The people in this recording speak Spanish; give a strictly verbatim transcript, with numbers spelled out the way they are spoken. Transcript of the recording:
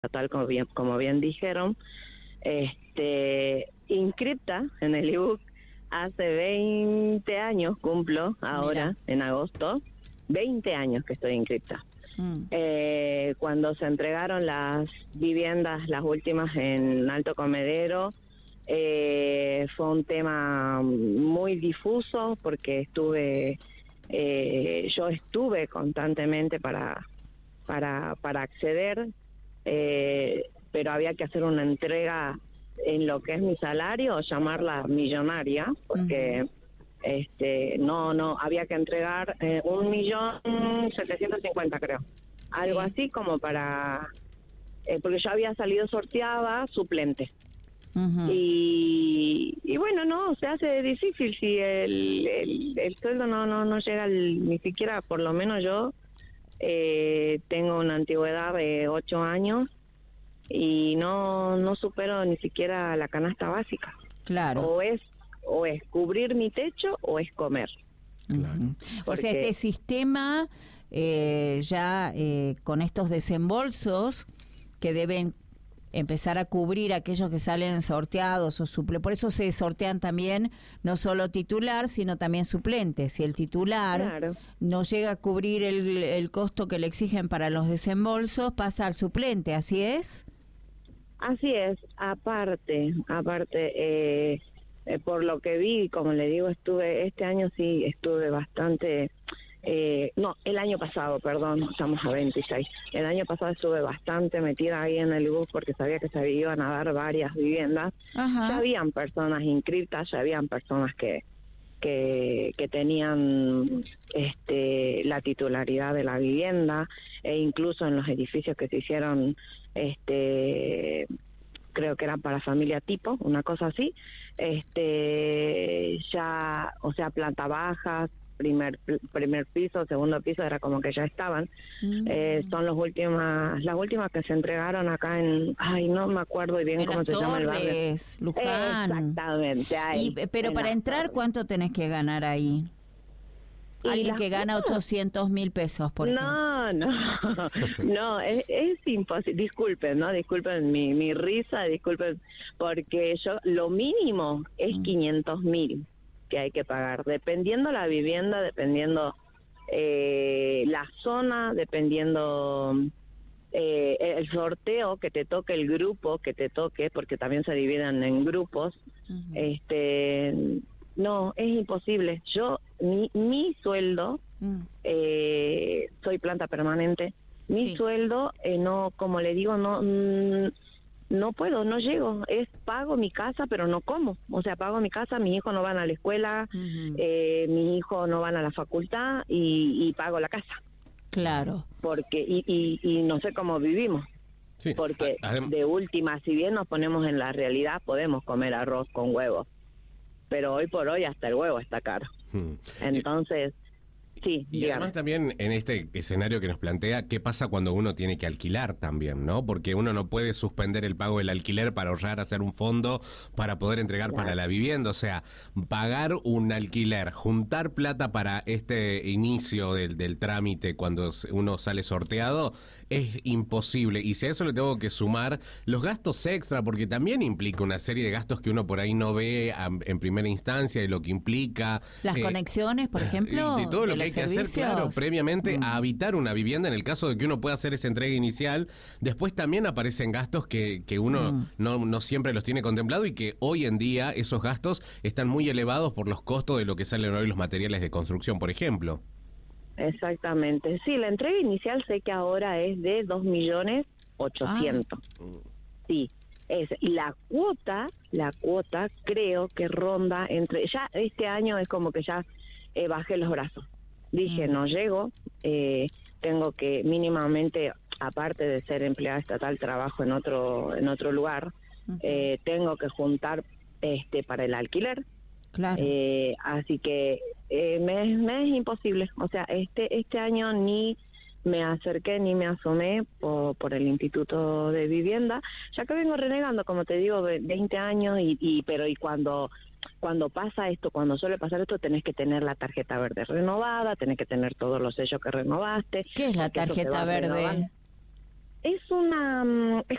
tal como bien, como bien dijeron, este, inscripta en el ebook hace veinte años, cumplo ahora, Mira. en agosto, veinte años que estoy inscripta. Mm. Eh, cuando se entregaron las viviendas, las últimas en Alto Comedero, eh, fue un tema muy difuso porque estuve, eh, yo estuve constantemente para, para, para acceder, eh, pero había que hacer una entrega en lo que es mi salario, o llamarla millonaria, porque... Uh-huh. Este, no, no, había que entregar eh, un millón setecientos cincuenta, creo. Algo sí. así como para... Eh, porque yo había salido sorteada suplente. Uh-huh. Y, y bueno, no, se hace difícil si el, el, el sueldo no, no, no llega al, ni siquiera, por lo menos yo eh, tengo una antigüedad de ocho años y no, no supero ni siquiera la canasta básica. Claro. O es o es cubrir mi techo o es comer. Claro. O sea, este sistema eh, ya eh, con estos desembolsos que deben empezar a cubrir aquellos que salen sorteados o suple, por eso se sortean también no solo titular, sino también suplentes. Si el titular claro. no llega a cubrir el, el costo que le exigen para los desembolsos, pasa al suplente, ¿así es? Así es, aparte, aparte... Eh, Eh, por lo que vi, como le digo, estuve, este año sí estuve bastante, eh, no, el año pasado, perdón, estamos a veintiséis, el año pasado estuve bastante metida ahí en el bus porque sabía que se iban a dar varias viviendas. Ajá. Ya habían personas inscritas, ya habían personas que, que, que tenían este, la titularidad de la vivienda, e incluso en los edificios que se hicieron, este... creo que eran para familia tipo, una cosa así, este ya, o sea, planta baja, primer primer piso, segundo piso, era como que ya estaban. Mm. Eh, son los últimas, las últimas que se entregaron acá en, ay, no me acuerdo bien en cómo se Torres, llama el barrio. Luján. Exactamente, ahí. Y, pero para entrar, Torres. ¿Cuánto tenés que ganar ahí? Alguien que gana ochocientos mil pesos, por ejemplo. No, no, no, es, es imposible. Disculpen, ¿no? Disculpen mi, mi risa, disculpen, porque yo, lo mínimo es mm. quinientos mil que hay que pagar, dependiendo la vivienda, dependiendo eh, la zona, dependiendo eh, el sorteo que te toque, el grupo que te toque, porque también se dividen en grupos, uh-huh. este... No, es imposible. Yo, mi, mi sueldo, mm. eh, soy planta permanente, mi sí. sueldo, eh, no, como le digo, no mm, no puedo, no llego. Es pago mi casa, pero no como. O sea, pago mi casa, mis hijos no van a la escuela, uh-huh. eh, mis hijos no van a la facultad y, y pago la casa. Claro. Porque y, y, y no sé cómo vivimos. Sí. Porque Adem- de última, si bien nos ponemos en la realidad, podemos comer arroz con huevo. Pero hoy por hoy hasta el huevo está caro. Hmm. Entonces, sí. Y dígame. Además también en este escenario que nos plantea, ¿qué pasa cuando uno tiene que alquilar también, no? Porque uno no puede suspender el pago del alquiler para ahorrar, hacer un fondo para poder entregar claro. para la vivienda. O sea, pagar un alquiler, juntar plata para este inicio del, del trámite cuando uno sale sorteado, es imposible. Y si a eso le tengo que sumar los gastos extra, porque también implica una serie de gastos que uno por ahí no ve a, en primera instancia, de lo que implica. Las eh, conexiones, por ejemplo, de todo lo de que hay que hacer, claro, previamente mm. a habitar una vivienda en el caso de que uno pueda hacer esa entrega inicial. Después también aparecen gastos que, que uno mm. no, no siempre los tiene contemplado y que hoy en día esos gastos están muy elevados por los costos de lo que salen hoy los materiales de construcción, por ejemplo. Exactamente. Sí, la entrega inicial sé que ahora es de dos millones ochocientos. Ah. Sí. Es, y la cuota, la cuota creo que ronda entre, ya este año es como que ya eh, bajé los brazos. Dije, mm. no llego, eh, tengo que mínimamente, aparte de ser empleada estatal, trabajo en otro en otro lugar, uh-huh. eh, tengo que juntar este para el alquiler. Claro. Eh, así que eh, me, me es imposible. O sea, este este año ni me acerqué ni me asomé por, por el Instituto de Vivienda, ya que vengo renegando, como te digo, veinte años y, y pero y cuando cuando pasa esto, cuando suele pasar esto, tenés que tener la tarjeta verde renovada, tenés que tener todos los sellos que renovaste. ¿Qué es la tarjeta verde? es una, es